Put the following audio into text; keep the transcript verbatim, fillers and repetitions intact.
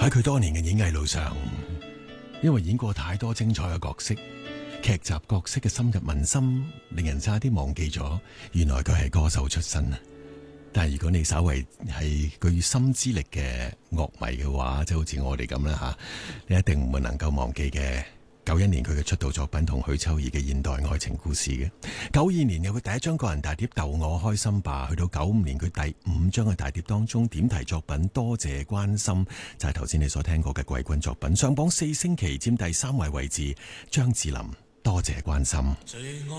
喺佢多年嘅演藝路上，因為演過太多精彩嘅角色，劇集角色嘅深入民心，令人差啲忘記咗，原來佢係歌手出身啊！但係如果你稍為係具心之力嘅樂迷嘅話，就好似我哋咁啦吓，你一定唔會能夠忘記嘅。九一年佢嘅出道作品同許秋怡嘅現代愛情故事嘅，九二年有佢第一張個人大碟《逗我開心吧》，去到九五年佢第五張嘅大碟當中點題作品《多謝關心》，就係頭先你所聽過嘅季軍作品，上榜四星期佔第三位位置，張智霖《多謝關心》。